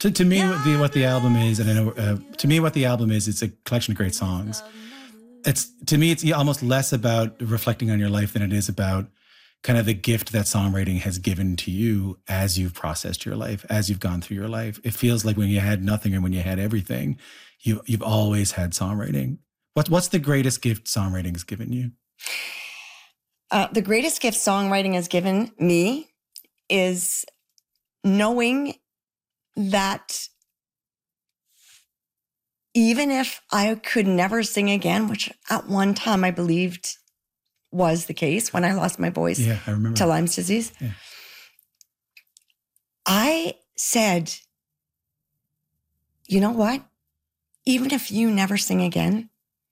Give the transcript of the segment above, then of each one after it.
To me, what the album is, and I know to me what the album is, it's a collection of great songs. It's to me, it's almost less about reflecting on your life than it is about kind of the gift that songwriting has given to you as you've processed your life, as you've gone through your life. It feels like when you had nothing and when you had everything, you've always had songwriting. What's the greatest gift songwriting has given you? The greatest gift songwriting has given me is knowing that even if I could never sing again, which at one time I believed was the case when I lost my voice to Lyme's disease, I said, you know what? Even if you never sing again,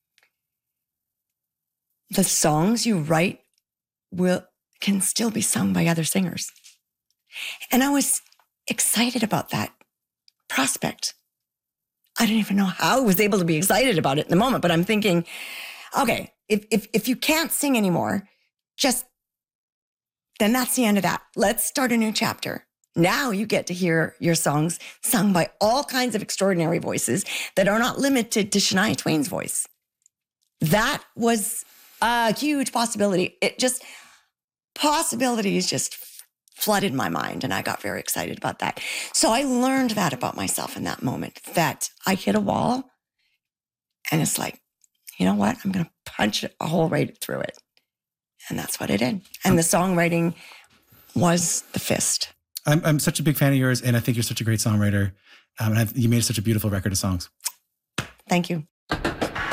the songs you write can still be sung by other singers. And I was excited about that prospect. I didn't even know how I was able to be excited about it in the moment, but I'm thinking, okay, if you can't sing anymore, then that's the end of that. Let's start a new chapter. Now you get to hear your songs sung by all kinds of extraordinary voices that are not limited to Shania Twain's voice. That was a huge possibility. Possibilities just flooded my mind, and I got very excited about that. So I learned that about myself in that moment, that I hit a wall, and it's like, you know what? I'm going to punch a hole right through it. And that's what I did. And the songwriting was the fist. I'm such a big fan of yours, and I think you're such a great songwriter. And you made such a beautiful record of songs. Thank you.